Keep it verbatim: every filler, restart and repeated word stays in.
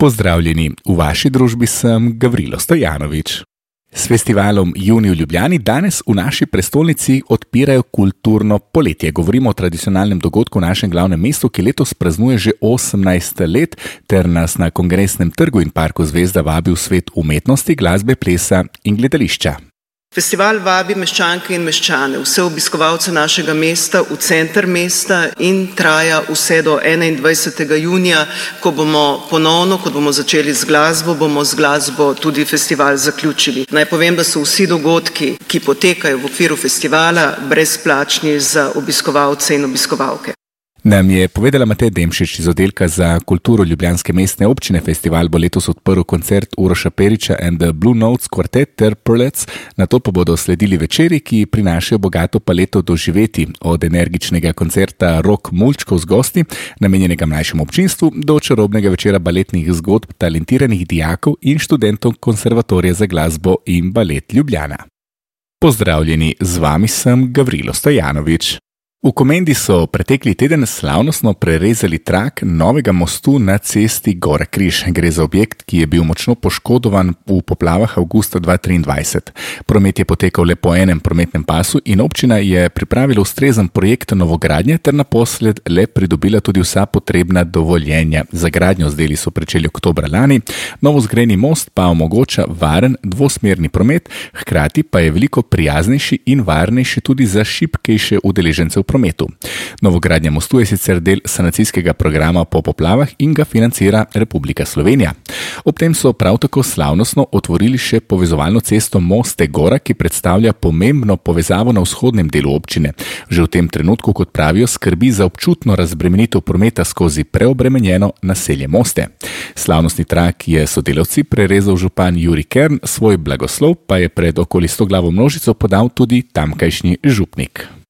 Pozdravljeni, v vaši družbi sem Gavrilo Stojanovič. S festivalom Junij v Ljubljani danes v naši prestolnici odpirajo kulturno poletje. Govorimo o tradicionalnem dogodku v našem glavnem mestu, ki letos praznuje že osemnajst let, ter nas na Kongresnem trgu in parku Zvezda vabi v svet umetnosti, glasbe, plesa in gledališča. Festival vabi meščanke in meščane, vse obiskovalce našega mesta v center mesta in traja vse do enaindvajsetega junija, ko bomo ponovno, ko bomo začeli z glasbo, bomo z glasbo tudi festival zaključili. Naj povem, da so vsi dogodki, ki potekajo v okviru festivala, brezplačni za obiskovalce in obiskovalke. Nam je povedala Matej Demšič iz oddelka za kulturo Ljubljanske mestne občine. Festival bo letos odprl koncert Uroša Periča and the Blue Notes Quartet ter Pearlets, nato pa bodo sledili večeri, ki prinašajo bogato paleto doživeti, od energičnega koncerta rock mulčkov z gosti, namenjenega mlajšemu občinstvu, do čarobnega večera baletnih zgodb talentiranih dijakov in študentov Konservatorija za glasbo in balet Ljubljana. Pozdravljeni, z vami sem Gavrilo Stojanovič. V Komendi so pretekli teden slavnostno prerezali trak novega mostu na cesti Gora Križ. Gre za objekt, ki je bil močno poškodovan v poplavah avgusta dva tisoč triindvajset. Promet je potekal le po enem prometnem pasu in občina je pripravila ustrezen projekt novogradnje ter naposled le pridobila tudi vsa potrebna dovoljenja. Za gradnjo z deli so pričeli oktobra lani, novozgrajeni most pa omogoča varen dvosmerni promet, hkrati pa je veliko prijaznejši in varnejši tudi za šibkejše udeležence v prometu. Novogradnja mostu je sicer del sanacijskega programa po poplavah in ga financira Republika Slovenija. Ob tem so prav tako slavnostno otvorili še povezovalno cesto Moste Gora, ki predstavlja pomembno povezavo na vzhodnem delu občine. Že v tem trenutku, kot pravijo, skrbi za občutno razbremenitev prometa skozi preobremenjeno naselje Moste. Slavnostni trak je sodelavci prerezal župan Jurij Kern, svoj blagoslov pa je pred okoli sto glavo množico podal tudi tamkajšnji župnik.